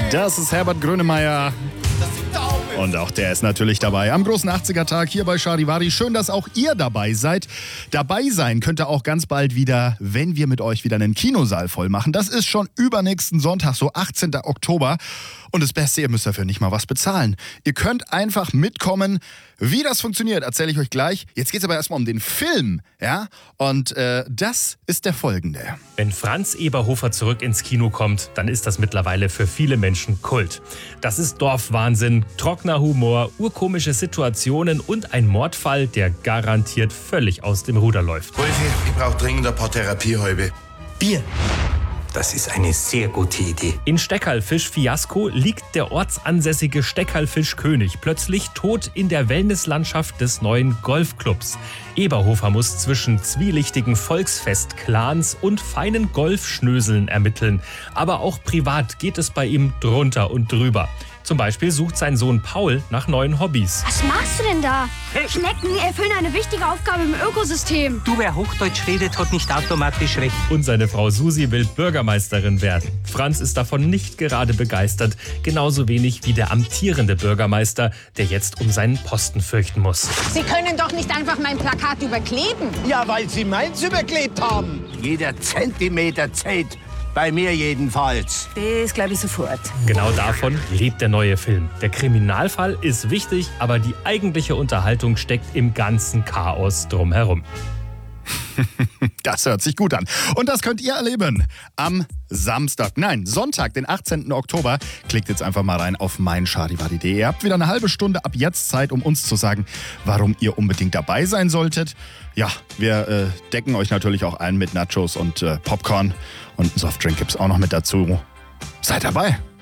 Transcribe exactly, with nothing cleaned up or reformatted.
Das ist Herbert Grönemeyer. Und auch der ist natürlich dabei am großen achtziger-Tag hier bei Charivari. Schön, dass auch ihr dabei seid. Dabei sein könnt ihr auch ganz bald wieder, wenn wir mit euch wieder einen Kinosaal voll machen. Das ist schon übernächsten Sonntag, so achtzehnten Oktober. Und das Beste, ihr müsst dafür nicht mal was bezahlen. Ihr könnt einfach mitkommen. Wie das funktioniert, erzähle ich euch gleich. Jetzt geht es aber erstmal um den Film, ja? Und äh, das ist der folgende. Wenn Franz Eberhofer zurück ins Kino kommt, dann ist das mittlerweile für viele Menschen Kult. Das ist Dorfwahnsinn, trockener Humor, urkomische Situationen und ein Mordfall, der garantiert völlig aus dem Ruder läuft. Wolfi, ich brauche dringend ein paar Therapiehäube. Bier. Das ist eine sehr gute Idee. In Steckerlfisch-Fiasko liegt der ortsansässige Steckerlfisch-König plötzlich tot in der Wellnesslandschaft des neuen Golfclubs. Eberhofer muss zwischen zwielichtigen Volksfest-Clans und feinen Golfschnöseln ermitteln. Aber auch privat geht es bei ihm drunter und drüber. Zum Beispiel sucht sein Sohn Paul nach neuen Hobbys. Was machst du denn da? Schnecken erfüllen eine wichtige Aufgabe im Ökosystem. Du, wer Hochdeutsch redet, hat nicht automatisch recht. Und seine Frau Susi will Bürgermeisterin werden. Franz ist davon nicht gerade begeistert. Genauso wenig wie der amtierende Bürgermeister, der jetzt um seinen Posten fürchten muss. Sie können doch nicht einfach mein Plakat überkleben. Ja, weil Sie meins überklebt haben. Jeder Zentimeter zählt. Bei mir jedenfalls. Das glaube ich sofort. Genau davon lebt der neue Film. Der Kriminalfall ist wichtig, aber die eigentliche Unterhaltung steckt im ganzen Chaos drumherum. Das hört sich gut an. Und das könnt ihr erleben am Samstag, nein, Sonntag, den achtzehnten Oktober. Klickt jetzt einfach mal rein auf meincharivari punkt de. Ihr habt wieder eine halbe Stunde ab jetzt Zeit, um uns zu sagen, warum ihr unbedingt dabei sein solltet. Ja, wir äh, decken euch natürlich auch ein mit Nachos und äh, Popcorn. Und ein Softdrink gibt's auch noch mit dazu. Seid dabei!